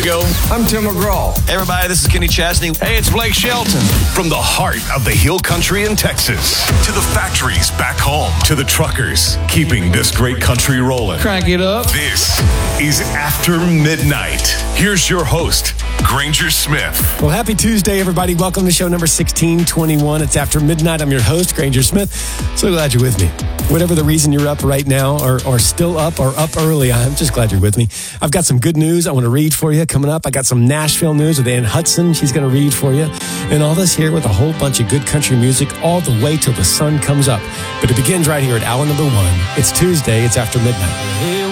go. I'm Tim McGraw. Hey, everybody, this is Kenny Chesney. Hey, it's Blake Shelton. From the heart of the Hill Country in Texas to the factories back home to the truckers keeping this great country rolling. Crank it up. This is After Midnight. Here's your host, Granger Smith. Well, happy Tuesday, everybody. Welcome to show number 1621. It's After Midnight. I'm your host, Granger Smith. So glad you're with me. Whatever the reason you're up right now or still up or up early, I'm just glad you're with me. I've got some good news I want to read for you coming up. I got some Nashville news with Ann Hudson. She's going to read for you. And all this here with a whole bunch of good country music all the way till the sun comes up. But it begins right here at hour number 1. It's Tuesday. It's After Midnight.